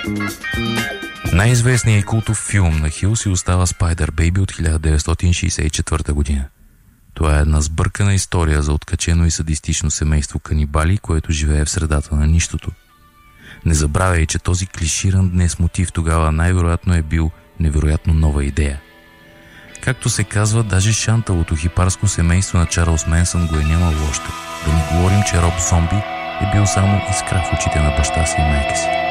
Най-известният и култов филм на Хил си остава Spider Baby от 1964 година. Това е една сбъркана история за откачено и садистично семейство канибали, което живее в средата на нищото. Не забравяй, че този клиширан днес мотив тогава най-вероятно е бил невероятно нова идея. Както се казва, даже шанталото хипарско семейство на Чарлз Менсън го е нямало още. Да ни говорим, че Роб Зомби е бил само искра в очите на баща си и майка си.